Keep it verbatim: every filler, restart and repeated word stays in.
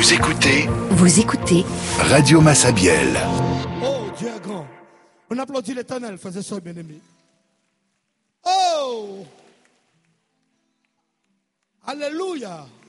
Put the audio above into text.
Vous écoutez Vous écoutez Radio Massabielle. Oh, Dieu est grand. On applaudit l'Éternel, frères et sœurs bien-aimés. Oh! Alléluia!